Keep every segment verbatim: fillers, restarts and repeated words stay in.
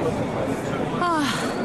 啊。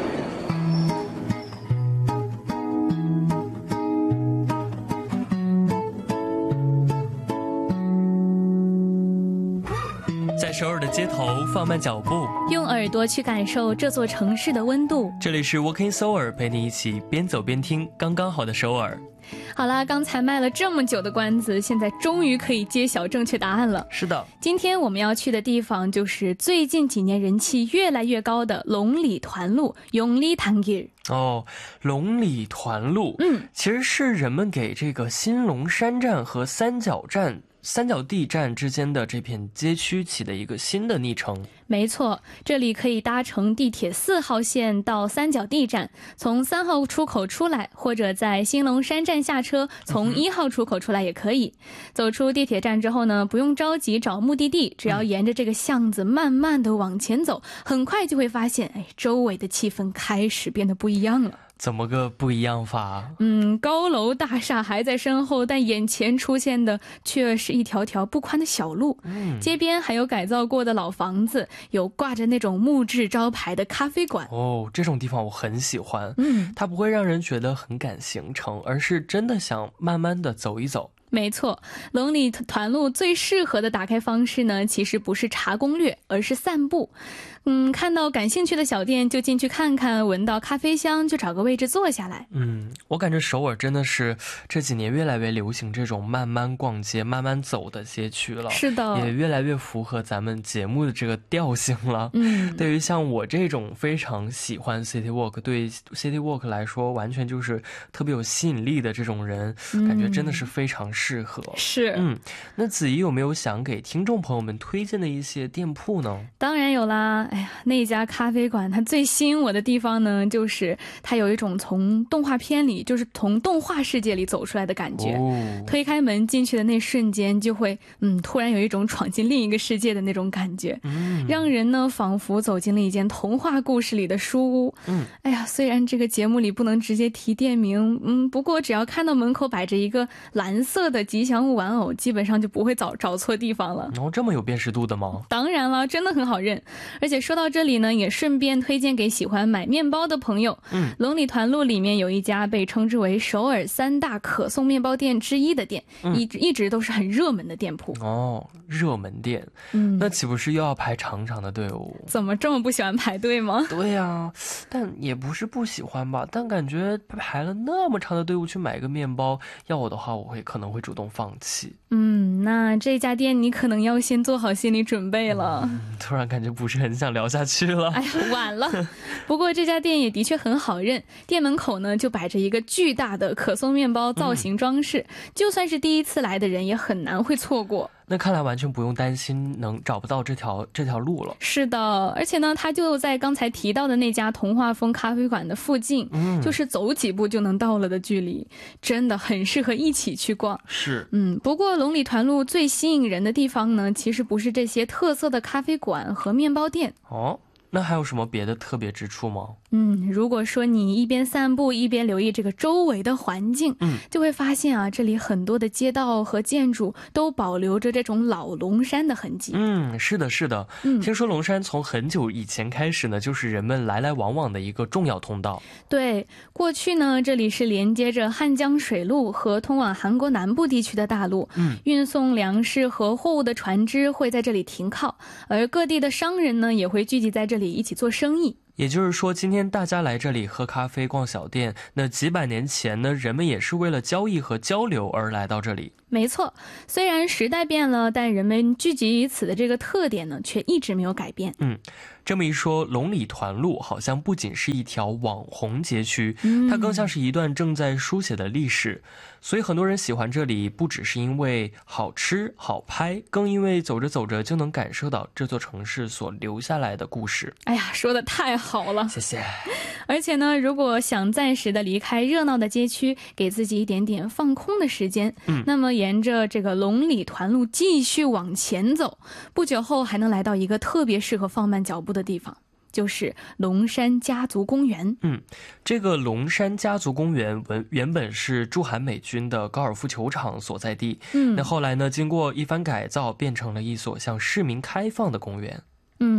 在首尔的街头放慢脚步， 用耳朵去感受这座城市的温度。 这里是 Walking 首尔，陪你一起边走边听刚刚好的首尔。 好啦，刚才卖了这么久的关子，现在终于可以揭晓正确答案了。 是的， 今天我们要去的地方就是最近几年人气越来越高的龙里团路 용리단길。 哦，龙里团路， 嗯， 其实是人们给这个新龙山站和三角站三角地站之间的这片街区起的一个新的昵称。 没错，这里可以搭乘地铁四号线到三角地站，从三号出口出来，或者在新龙山站下车，从一号出口出来也可以。走出地铁站之后呢，不用着急找目的地，只要沿着这个巷子慢慢的往前走，很快就会发现，哎，周围的气氛开始变得不一样了。 怎么个不一样法？ 嗯，高楼大厦还在身后，但眼前出现的却是一条条不宽的小路。嗯，街边还有改造过的老房子，有挂着那种木质招牌的咖啡馆。 哦，这种地方我很喜欢。 嗯， 它不会让人觉得很赶行程，而是真的想慢慢的走一走。 没错，龙里团路最适合的打开方式呢，其实不是查攻略，而是散步。嗯，看到感兴趣的小店就进去看看，闻到咖啡香就找个位置坐下来。 嗯，我感觉首尔真的是这几年越来越流行这种慢慢逛街、慢慢走的街区了。 是的， 也越来越符合咱们节目的这个调性了。 嗯， 对于像我这种非常喜欢 City Walk， 对 City Walk 来说完全就是特别有吸引力的这种人，嗯，感觉真的是非常适合。 是， 嗯，那子怡有没有想给听众朋友们推荐的一些店铺呢？ 当然有啦。哎呀，那家咖啡馆它最吸引我的地方呢，就是它有一种从动画片里，就是从动画世界里走出来的感觉。哦，推开门进去的那瞬间，就会嗯，突然有一种闯进另一个世界的那种感觉，嗯，让人呢仿佛走进了一间童话故事里的书屋。嗯，哎呀，虽然这个节目里不能直接提店名，嗯，不过只要看到门口摆着一个蓝色的吉祥物玩偶，基本上就不会找找错地方了。 哦，这么有辨识度的吗？ 当然了，真的很好认。而且说到这里呢，也顺便推荐给喜欢买面包的朋友。嗯，龙里团路里面有一家被称之为首尔三大可颂面包店之一的店，嗯，一直一直都是很热门的店铺。 哦，热门店，嗯，那岂不是又要排长长的队伍？ 怎么这么不喜欢排队吗？ 对呀，啊，但也不是不喜欢吧，但感觉排了那么长的队伍去买个面包，要我的话，我会可能会主动放弃。 嗯，那这家店你可能要先做好心理准备了。 嗯，突然感觉不是很想聊下去了。 哎呀，晚了。不过这家店也的确很好认，店门口呢就摆着一个巨大的可颂面包造型装饰，嗯，就算是第一次来的人也很难会错过。 那看来完全不用担心能找不到这条这条路了。 是的，而且呢，它就在刚才提到的那家童话风咖啡馆的附近，嗯，就是走几步就能到了的距离，真的很适合一起去逛。 是， 嗯，不过龙里团路最吸引人的地方呢，其实不是这些特色的咖啡馆和面包店。 哦，那还有什么别的特别之处吗？ 嗯，如果说你一边散步一边留意这个周围的环境，嗯，就会发现啊，这里很多的街道和建筑都保留着这种老龙山的痕迹。 嗯，是的，是的。嗯，听说龙山从很久以前开始呢，就是人们来来往往的一个重要通道。 对，过去呢，这里是连接着汉江水路和通往韩国南部地区的大路，嗯，运送粮食和货物的船只会在这里停靠，而各地的商人呢，也会聚集在这里一起做生意。 也就是说，今天大家来这里喝咖啡、逛小店，那几百年前呢，人们也是为了交易和交流而来到这里。 没错，虽然时代变了，但人们聚集于此的这个特点呢，却一直没有改变。 嗯，这么一说，龙里团路好像不仅是一条网红街区，它更像是一段正在书写的历史。所以很多人喜欢这里，不只是因为好吃好拍，更因为走着走着就能感受到这座城市所留下来的故事。 哎呀，说得太好了， 谢谢。 而且呢，如果想暂时的离开热闹的街区，给自己一点点放空的时间，嗯，那么沿着这个龙里团路继续往前走，不久后还能来到一个特别适合放慢脚步的地方，就是龙山家族公园。 嗯，这个龙山家族公园原本是驻韩美军的高尔夫球场所在地，嗯，那后来呢，经过一番改造，变成了一所向市民开放的公园。 嗯，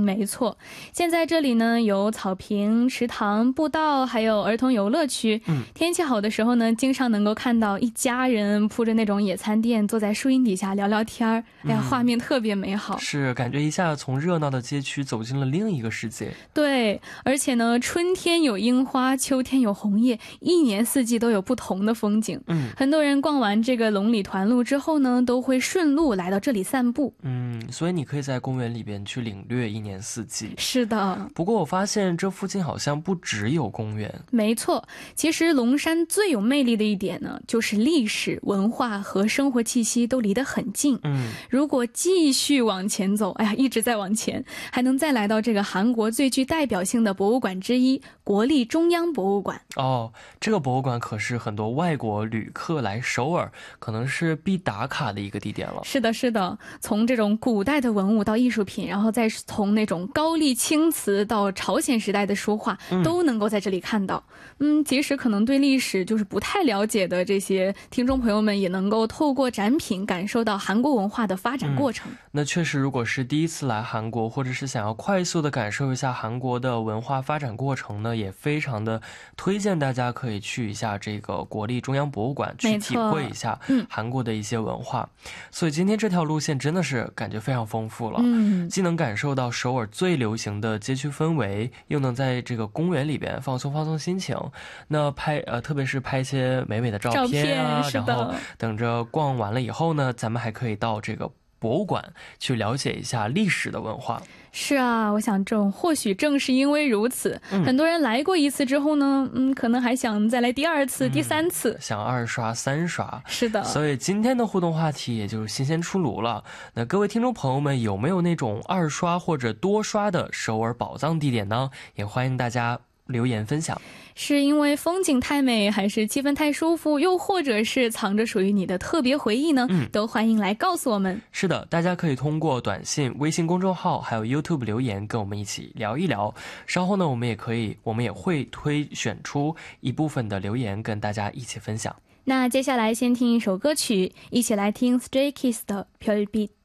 没错，现在这里呢有草坪、池塘、步道，还有儿童游乐区。嗯，天气好的时候呢，经常能够看到一家人铺着那种野餐垫，坐在树荫底下聊聊天儿。哎呀，画面特别美好。 是，感觉一下从热闹的街区走进了另一个世界。 对，而且呢，春天有樱花，秋天有红叶，一年四季都有不同的风景。嗯，很多人逛完这个龙里团路之后呢，都会顺路来到这里散步。 嗯，所以你可以在公园里边去领略一年四季。 是的， 不过我发现这附近好像不只有公园。 没错，其实龙山最有魅力的一点呢，就是历史文化和生活气息都离得很近。嗯，如果继续往前走，哎呀，一直在往前，还能再来到这个韩国最具代表性的博物馆之一国立中央博物馆。 哦，这个博物馆可是很多外国旅客来首尔可能是必打卡的一个地点了。 是的，是的，从这种古代的文物到艺术品，然后再从那种高丽青瓷到朝鲜时代的书画，都能够在这里看到。嗯，即使可能对历史就是不太了解的这些听众朋友们，也能够透过展品感受到韩国文化的发展过程。 嗯，那确实，如果是第一次来韩国，或者是想要快速的感受一下韩国的文化发展过程呢，也非常的推荐大家可以去一下这个国立中央博物馆，去体会一下韩国的一些文化。嗯，所以今天这条路线真的是感觉非常丰富了。嗯，既能感受到首尔最流行的街区氛围，又能在这个公园里边放松放松心情。那拍呃，特别是拍一些美美的照片啊，然后等着逛完了以后呢，咱们还可以到这个博物馆去了解一下历史的文化。 是啊，我想这种或许正是因为如此，嗯，很多人来过一次之后呢，嗯，可能还想再来第二次、嗯、第三次， 想二刷、三刷。 是的， 所以今天的互动话题也就是新鲜出炉了。那各位听众朋友们，有没有那种二刷或者多刷的首尔宝藏地点呢？也欢迎大家留言分享。 是因为风景太美，还是气氛太舒服，又或者是藏着属于你的特别回忆呢？嗯，都欢迎来告诉我们。 是的，大家可以通过短信、微信公众号还有 YouTube 留言跟我们一起聊一聊。稍后呢，我们也可以，我们也会推选出一部分的留言跟大家一起分享。 那接下来先听一首歌曲，一起来听 Stray Kids 的별빛。